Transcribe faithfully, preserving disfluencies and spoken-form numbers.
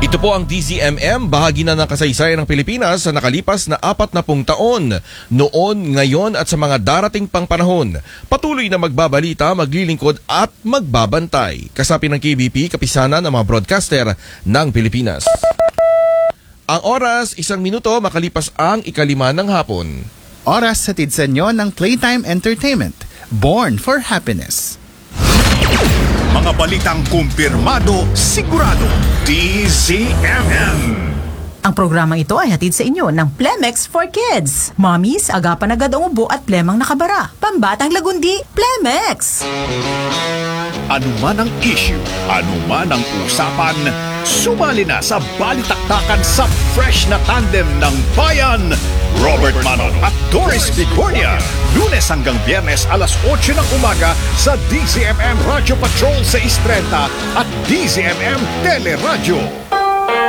Ito po ang D Z M M, bahagi na ng kasaysayan ng Pilipinas sa nakalipas na apat na pung taon. Noon, ngayon at sa mga darating pang panahon. Patuloy na magbabalita, maglilingkod at magbabantay. Kasapi ng K B P, kapisanan ng mga broadcaster ng Pilipinas. Ang oras, isang minuto makalipas ang ikalima ng hapon. Oras hatid sa inyo ng Playtime Entertainment. Born for Happiness. Mga balitang kumpirmado, sigurado, D Z M M. Ang programang ito ay hatid sa inyo ng Plemex for Kids. Mommies, agapan agad ang ubo at plemang nakabara. Pambatang lagundi, Plemex! Ano man ang issue, ano man ang usapan, sumali na sa balitaktakan sa fresh na tandem ng bayan. Robert Manon at Doris Bigornia. Lunes hanggang Biyernes alas otso ng umaga sa D Z M M Radio Patrol sa Istrenta at D Z M M Teleradyo.